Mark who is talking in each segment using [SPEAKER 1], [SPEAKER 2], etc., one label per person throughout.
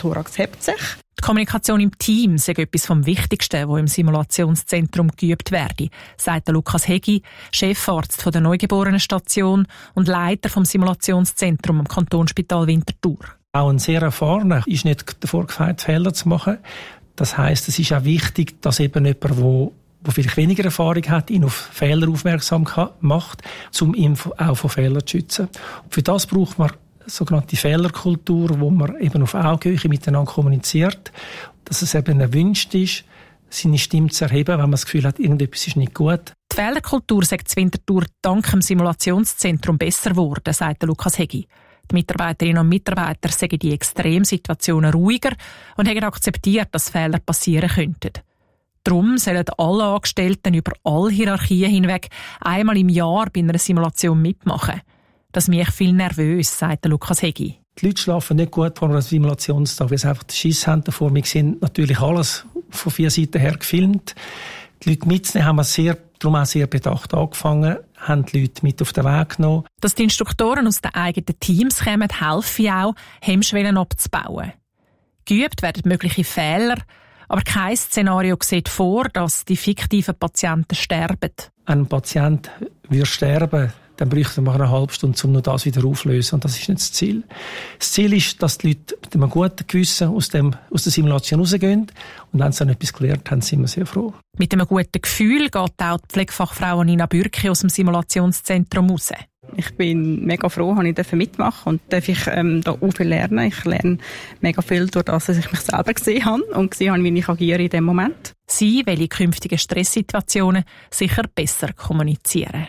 [SPEAKER 1] Thorax hebt sich.
[SPEAKER 2] Die Kommunikation im Team sei etwas vom Wichtigsten, was im Simulationszentrum geübt werde, sagt Lukas Hegi, Chefarzt der Neugeborenenstation und Leiter vom Simulationszentrum am Kantonsspital Winterthur.
[SPEAKER 3] Auch ein sehr erfahrener ist nicht davor gefeit, Fehler zu machen. Das heisst, es ist auch wichtig, dass eben jemand, der vielleicht weniger Erfahrung hat, ihn auf Fehler aufmerksam macht, um ihn auch vor Fehlern zu schützen. Und für das braucht man sogenannte Fehlerkultur, wo man eben auf Augenhöhe miteinander kommuniziert, dass es eben erwünscht ist, seine Stimme zu erheben, wenn man das Gefühl hat, irgendetwas ist nicht gut.
[SPEAKER 2] Die Fehlerkultur sagt in Winterthur dank dem Simulationszentrum besser geworden, sagt Lukas Hegi. Die Mitarbeiterinnen und Mitarbeiter sagen die Extremsituationen ruhiger und haben akzeptiert, dass Fehler passieren könnten. Darum sollen alle Angestellten über alle Hierarchien hinweg einmal im Jahr bei einer Simulation mitmachen. Das macht mich viel nervös, sagt Lukas Hegi.
[SPEAKER 3] Die Leute schlafen nicht gut vor einem Simulationstag, weil sie einfach den Schiss haben davor. Wir sehen natürlich alles von 4 Seiten her gefilmt. Die Leute mitzunehmen haben wir darum auch sehr bedacht angefangen, haben die Leute mit auf den Weg genommen.
[SPEAKER 2] Dass die Instruktoren aus den eigenen Teams kommen, helfen auch, Hemmschwellen abzubauen. Geübt werden mögliche Fehler, aber kein Szenario sieht vor, dass die fiktiven Patienten sterben.
[SPEAKER 3] Wenn ein Patient sterben, dann bräuchten wir eine halbe Stunde, um nur das wieder aufzulösen. Und das ist nicht das Ziel. Das Ziel ist, dass die Leute mit einem guten Gewissen aus der Simulation rausgehen. Und wenn sie dann etwas gelernt haben, sind wir sehr froh.
[SPEAKER 2] Mit einem guten Gefühl geht auch die Pflegefachfrau Nina Bürki aus dem Simulationszentrum raus.
[SPEAKER 1] Ich bin mega froh, dass ich mitmachen und darf ich da auch viel lernen. Ich lerne mega viel durch das, dass ich mich selber gesehen habe und gesehen habe, wie ich agiere in dem Moment.
[SPEAKER 2] Sie will in künftigen Stresssituationen sicher besser kommunizieren.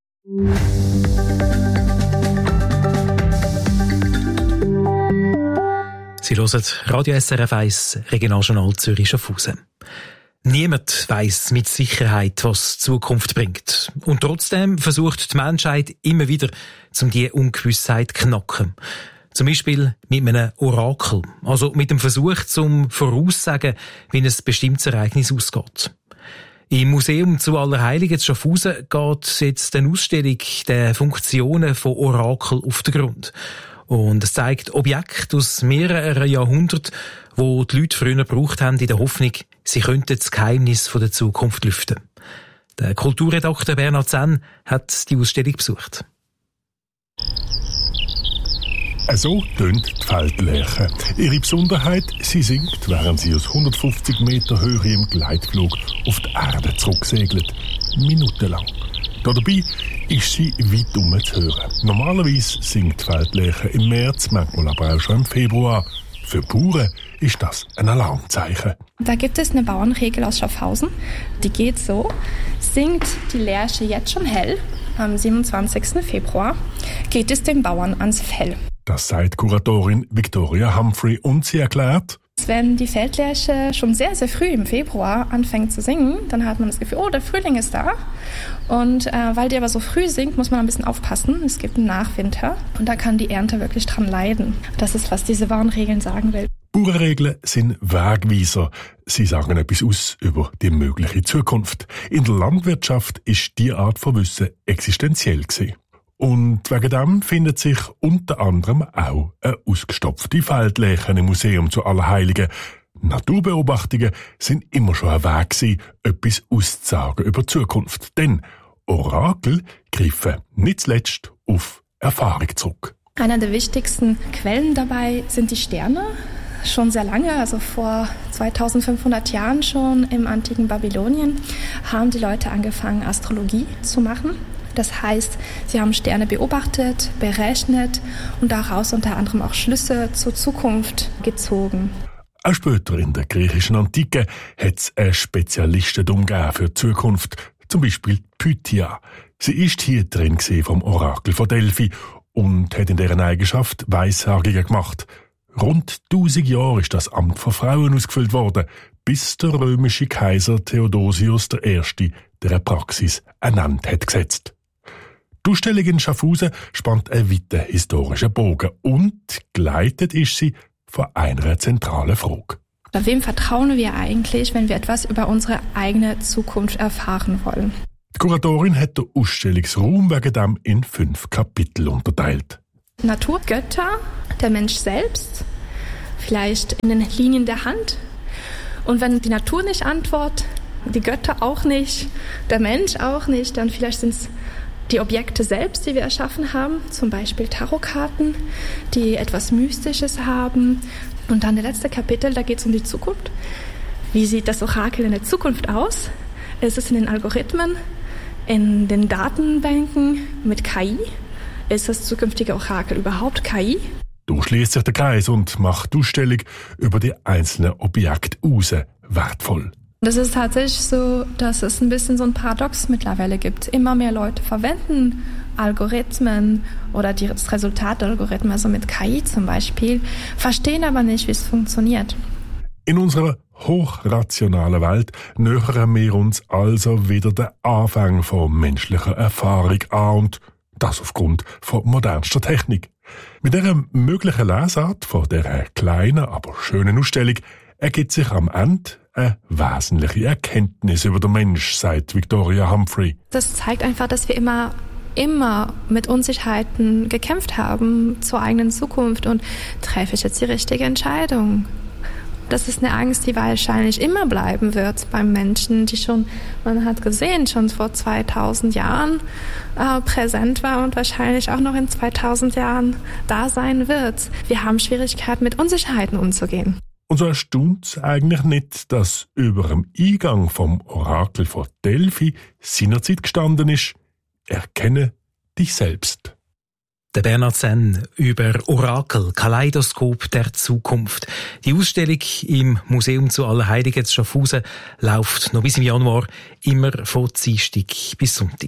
[SPEAKER 4] Sie hören Radio SRF 1, Regionaljournal Zürich-Schaffhausen. Niemand weiss mit Sicherheit, was die Zukunft bringt. Und trotzdem versucht die Menschheit immer wieder, um diese Ungewissheit zu knacken. Zum Beispiel mit einem Orakel, also mit dem Versuch, zum voraussagen, wie ein bestimmtes Ereignis ausgeht. Im Museum zu Allerheiligen zu Schaffhausen geht jetzt eine Ausstellung der Funktionen von Orakel auf den Grund. Und es zeigt Objekte aus mehreren Jahrhunderten, wo die Leute früher gebraucht haben, in der Hoffnung, sie könnten das Geheimnis der Zukunft lüften. Der Kulturredakteur Bernhard Senn hat die Ausstellung besucht.
[SPEAKER 5] So tönt die Feldlerche. Ihre Besonderheit, sie singt, während sie aus 150 Meter Höhe im Gleitflug auf die Erde zurücksegelt. Minutenlang. Dabei ist sie weit zu hören. Normalerweise singt die Feldlerche im März, manchmal aber auch schon im Februar. Für Bauern ist das ein Alarmzeichen.
[SPEAKER 6] Da gibt es eine Bauernregel aus Schaffhausen. Die geht so: Singt die Lerche jetzt schon hell, am 27. Februar geht es den Bauern ans Fell.
[SPEAKER 5] Das sagt Kuratorin Victoria Humphrey und sie erklärt:
[SPEAKER 6] Wenn die Feldlerche schon sehr, sehr früh im Februar anfängt zu singen, dann hat man das Gefühl, oh, der Frühling ist da. Und weil die aber so früh singt, muss man ein bisschen aufpassen. Es gibt einen Nachwinter und da kann die Ernte wirklich dran leiden. Das ist, was diese Bauernregeln sagen will.
[SPEAKER 5] Bauernregeln sind Wegweiser. Sie sagen etwas aus über die mögliche Zukunft. In der Landwirtschaft ist diese Art von Wissen existenziell gewesen. Und wegen dem findet sich unter anderem auch eine ausgestopfte Feldlerche im Museum zu Allerheiligen. Naturbeobachtungen sind immer schon ein Weg gewesen, etwas auszusagen über die Zukunft. Denn Orakel greifen nicht zuletzt auf Erfahrung zurück.
[SPEAKER 6] Einer der wichtigsten Quellen dabei sind die Sterne. Schon sehr lange, also vor 2500 Jahren schon im antiken Babylonien, haben die Leute angefangen, Astrologie zu machen. Das heißt, sie haben Sterne beobachtet, berechnet und daraus unter anderem auch Schlüsse zur Zukunft gezogen.
[SPEAKER 5] Auch später in der griechischen Antike hat es ein Spezialistentum für die Zukunft, zum Beispiel Pythia. Sie ist hier drin vom Orakel von Delphi und hat in deren Eigenschaft Weissagungen gemacht. Rund 1000 Jahre ist das Amt von Frauen ausgefüllt worden, bis der römische Kaiser Theodosius I. der Praxis ein Ende hat gesetzt. Die Ausstellung in Schaffhausen spannt einen weiten historischen Bogen und geleitet ist sie von einer zentralen Frage.
[SPEAKER 6] Wem vertrauen wir eigentlich, wenn wir etwas über unsere eigene Zukunft erfahren wollen?
[SPEAKER 5] Die Kuratorin hat den Ausstellungsraum wegen dem in 5 Kapitel unterteilt.
[SPEAKER 6] Natur, Götter, der Mensch selbst, vielleicht in den Linien der Hand. Und wenn die Natur nicht antwortet, die Götter auch nicht, der Mensch auch nicht, dann vielleicht sind es die Objekte selbst, die wir erschaffen haben, zum Beispiel Tarotkarten, die etwas Mystisches haben. Und dann der letzte Kapitel, da geht es um die Zukunft. Wie sieht das Orakel in der Zukunft aus? Ist es in den Algorithmen, in den Datenbanken mit KI? Ist das zukünftige Orakel überhaupt KI?
[SPEAKER 5] Da schließt sich der Kreis und macht die Ausstellung über die einzelnen Objekte raus wertvoll.
[SPEAKER 6] Das ist tatsächlich so, dass es ein bisschen so ein Paradox mittlerweile gibt. Immer mehr Leute verwenden Algorithmen oder das Resultat der Algorithmen, also mit KI zum Beispiel, verstehen aber nicht, wie es funktioniert.
[SPEAKER 5] In unserer hochrationalen Welt nähern wir uns also wieder den Anfang von menschlicher Erfahrung an und das aufgrund von modernster Technik. Mit dieser möglichen Lesart von dieser kleinen, aber schönen Ausstellung ergibt sich am Ende eine wesentliche Erkenntnis über den Mensch, sagt Victoria Humphrey.
[SPEAKER 6] Das zeigt einfach, dass wir immer mit Unsicherheiten gekämpft haben zur eigenen Zukunft und treffe ich jetzt die richtige Entscheidung. Das ist eine Angst, die wahrscheinlich immer bleiben wird beim Menschen, die schon, man hat gesehen, schon vor 2000 Jahren präsent war und wahrscheinlich auch noch in 2000 Jahren da sein wird. Wir haben Schwierigkeiten, mit Unsicherheiten umzugehen.
[SPEAKER 5] Und so erstaunt es eigentlich nicht, dass über dem Eingang vom Orakel von Delphi seinerzeit gestanden ist: Erkenne dich selbst.
[SPEAKER 4] Der Bernhard Senn über Orakel, Kaleidoskop der Zukunft. Die Ausstellung im Museum zu Allerheiligen zu Schaffhausen läuft noch bis im Januar, immer von Dienstag bis Sonntag.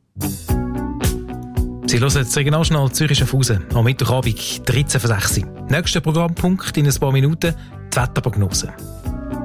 [SPEAKER 4] Sie hören das Regionaljournal Zürich Schaffhausen am Mittwochabend 13:06 Uhr. Nächster Programmpunkt in ein paar Minuten, die Wetterprognose.